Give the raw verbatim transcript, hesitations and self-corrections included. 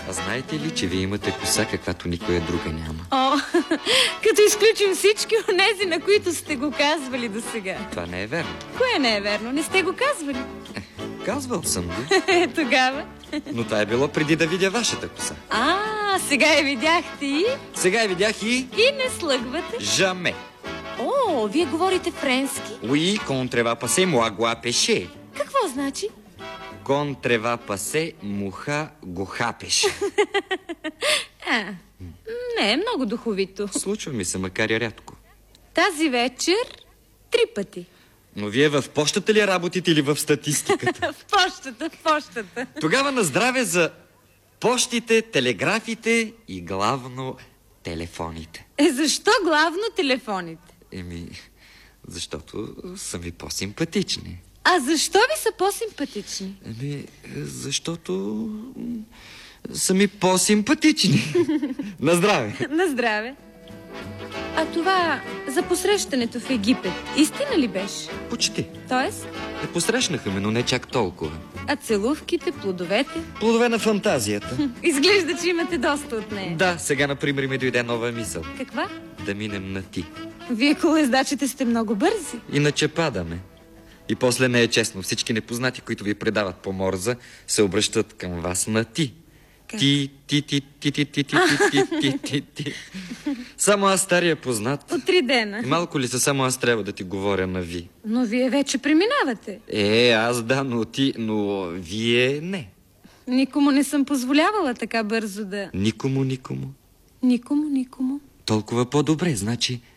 А знаете ли, че вие имате коса, каквато никоя друга няма? О, като изключим всички онези, на които сте го казвали до сега. Това не е верно. Кое не е верно? Не сте го казвали. Е, казвал съм го. Е, тогава. Но това е било преди да видя вашата коса. А, сега я видяхте и... Сега я видях и... И не слъгвате. Жаме. О, вие говорите френски? Oui, qu'on treba passer moi go a pêcher. Какво значи? Кон трева пасе, муха го хапеш. А, не е много духовито. Случва ми се, макар и рядко. Тази вечер три пъти. Но вие в почтата ли работите или в статистиката? В почтата, в почтата. Тогава на здраве за почтите, телеграфите и главно телефоните. Е, защо главно телефоните? Еми, защото са ми по-симпатични. А защо ви са по-симпатични? Еми, защото са ми по-симпатични. На здраве. На здраве. А това за посрещането в Египет, истина ли беше? Почти. Тоест? Не посрещнаха ме, но не чак толкова. А целувките, плодовете? Плодове на фантазията. Изглежда, че имате доста от нея. Да, сега, например, ми дойде нова мисъл. Каква? Да минем на ти. Вие, колездачите, сте много бързи. Иначе падаме. И после не е честно. Всички непознати, които ви предават по морза, се обръщат към вас на ти. Ти, ти, ти, ти, ти, ти, ти, ти, ти, ти, ти. Само аз стария познат. От три дена. Малко ли са, само аз трябва да ти говоря на ви. Но вие вече преминавате. Е, аз да, но ти, но вие не. Никому не съм позволявала така бързо да... Никому, никому. Никому, никому. Толкова по-добре, значи